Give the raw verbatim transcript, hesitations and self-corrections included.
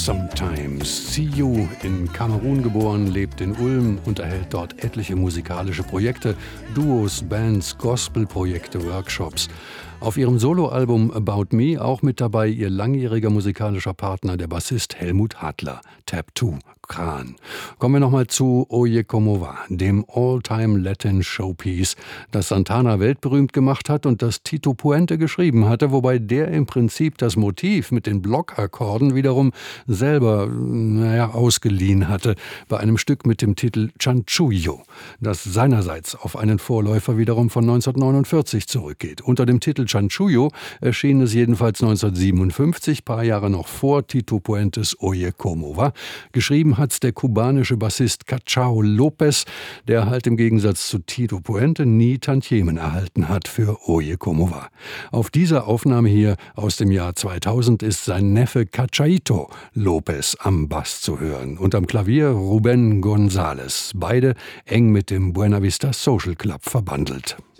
Sometimes. Siyu, in Kamerun geboren, lebt in Ulm und erhält dort etliche musikalische Projekte, Duos, Bands, Gospelprojekte, Workshops. Auf ihrem Soloalbum About Me auch mit dabei ihr langjähriger musikalischer Partner, der Bassist Helmut Hadler, Tab zwei, Kran. Kommen wir nochmal zu Oye Como Va, dem All-Time Latin Showpiece, das Santana weltberühmt gemacht hat und das Tito Puente geschrieben hatte, wobei der im Prinzip das Motiv mit den Blockakkorden wiederum selber, naja, ausgeliehen hatte, bei einem Stück mit dem Titel Chanchullo, das seinerseits auf einen Vorläufer wiederum von neunzehnhundertneunundvierzig zurückgeht. Unter dem Titel Chanchullo erschien es jedenfalls neunzehnhundertsiebenundfünfzig, paar Jahre noch vor Tito Puentes Oye Como Va. Geschrieben hat's der kubanische Bassist Cachao Lopez, der halt im Gegensatz zu Tito Puente nie Tantiemen erhalten hat für Oye Como Va. Auf dieser Aufnahme hier aus dem Jahr zweitausend ist sein Neffe Cachaito Lopez am Bass zu hören und am Klavier Rubén González, beide eng mit dem Buena Vista Social Club verbandelt.